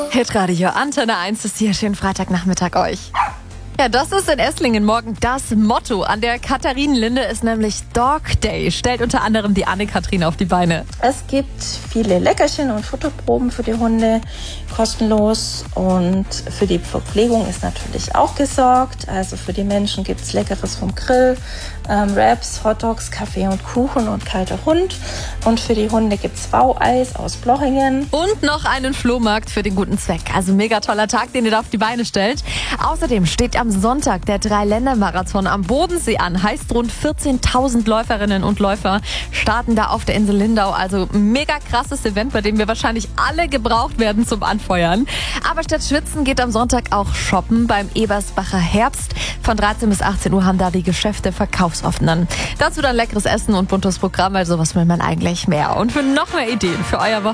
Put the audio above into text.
Hitradio Antenne 1 ist hier. Schönen Freitagnachmittag euch. Ja, das ist in Esslingen morgen das Motto. An der Katharinenlinde ist nämlich Dog Day. Stellt unter anderem die Anne-Kathrin auf die Beine. Es gibt viele Leckerchen und Futterproben für die Hunde, kostenlos. Und für die Verpflegung ist natürlich auch gesorgt. Also für die Menschen gibt es Leckeres vom Grill, Wraps, Hotdogs, Kaffee und Kuchen und kalter Hund. Und für die Hunde gibt es Baueis aus Blochingen. Und noch einen Flohmarkt für den guten Zweck. Also mega toller Tag, den ihr da auf die Beine stellt. Außerdem steht am Sonntag der Dreiländermarathon am Bodensee an. Heißt, rund 14.000 Läuferinnen und Läufer starten da auf der Insel Lindau. Also mega krasses Event, bei dem wir wahrscheinlich alle gebraucht werden zum Anfeuern. Aber statt Schwitzen geht am Sonntag auch shoppen beim Ebersbacher Herbst. Von 13 bis 18 Uhr haben da die Geschäfte verkaufsoffen. Dazu dann leckeres Essen und buntes Programm, also was will man eigentlich mehr? Und für noch mehr Ideen für euer Wochenende